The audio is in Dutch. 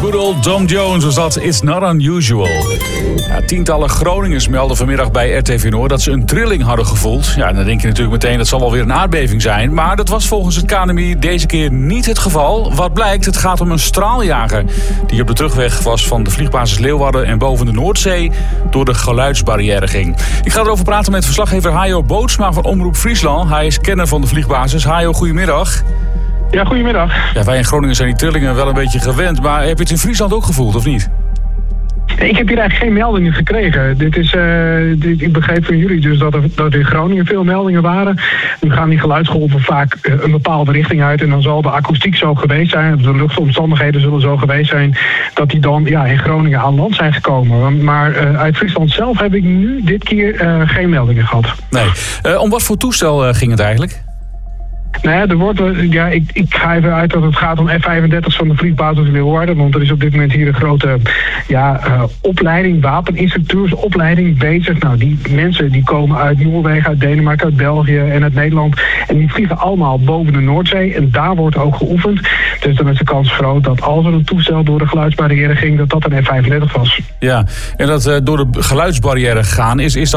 Good old Tom Jones was dat. It's not unusual. Ja, tientallen Groningers melden vanmiddag bij RTV Noord dat ze een trilling hadden gevoeld. Ja, dan denk je natuurlijk meteen dat zal wel weer een aardbeving zijn. Maar dat was volgens het KNMI deze keer niet het geval. Wat blijkt, het gaat om een straaljager die op de terugweg was van de vliegbasis Leeuwarden en boven de Noordzee door de geluidsbarrière ging. Ik ga erover praten met verslaggever Hajo Bootsma van Omroep Friesland. Hij is kenner van de vliegbasis. Hajo, goedemiddag. Ja, goedemiddag. Ja, wij in Groningen zijn die trillingen wel een beetje gewend, maar heb je het in Friesland ook gevoeld, of niet? Ik heb hier eigenlijk geen meldingen gekregen. Ik begreep van jullie dus dat er in Groningen veel meldingen waren. Nu gaan die geluidsgolven vaak een bepaalde richting uit. En dan zal de akoestiek zo geweest zijn, de luchtsomstandigheden zullen zo geweest zijn, dat die dan in Groningen aan land zijn gekomen. Maar uit Friesland zelf heb ik nu dit keer geen meldingen gehad. Nee. Om wat voor toestel ging het eigenlijk? Nou ja, ik ga even uit dat het gaat om F-35's van de vliegbasis Leeuwarden. Want er is op dit moment hier een grote opleiding, wapeninstructeursopleiding bezig. Nou, die mensen die komen uit Noorwegen, uit Denemarken, uit België en uit Nederland. En die vliegen allemaal boven de Noordzee. En daar wordt ook geoefend. Dus dan is de kans groot dat als er een toestel door de geluidsbarrière ging, dat een F-35 was. Ja, en dat door de geluidsbarrière gaan, is